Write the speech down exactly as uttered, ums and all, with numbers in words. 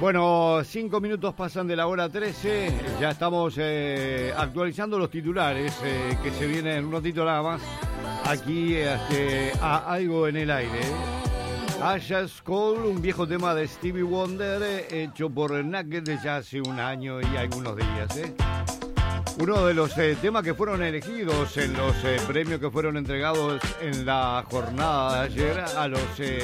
Bueno, cinco minutos pasan de la hora trece, ya estamos eh, actualizando los titulares eh, que se vienen en un ratito nada más aquí este, a Algo en el Aire. Ashes Cold, un viejo tema de Stevie Wonder eh, hecho por Nugget de ya hace un año y algunos días. Eh. Uno de los eh, temas que fueron elegidos en los eh, premios que fueron entregados en la jornada de ayer a los... Eh,